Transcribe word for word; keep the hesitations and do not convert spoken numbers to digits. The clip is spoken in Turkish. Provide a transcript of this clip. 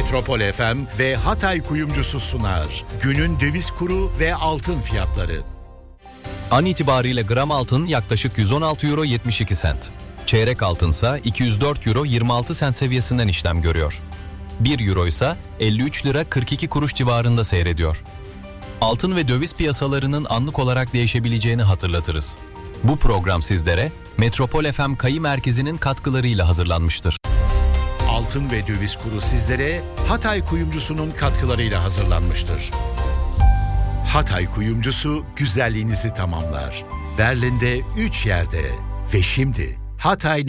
Metropol F M ve Hatay Kuyumcusu sunar. Günün döviz kuru ve altın fiyatları. An itibariyle gram altın yaklaşık yüz on altı euro yetmiş iki sent. Çeyrek altınsa iki yüz dört euro yirmi altı sent seviyesinden işlem görüyor. bir euro ise elli üç lira kırk iki kuruş civarında seyrediyor. Altın ve döviz piyasalarının anlık olarak değişebileceğini hatırlatırız. Bu program sizlere Metropol F M Kayı Merkezi'nin katkılarıyla hazırlanmıştır. Altın ve döviz kuru sizlere Hatay Kuyumcusu'nun katkılarıyla hazırlanmıştır. Hatay Kuyumcusu güzelliğinizi tamamlar. Berlin'de üç yerde ve şimdi hatay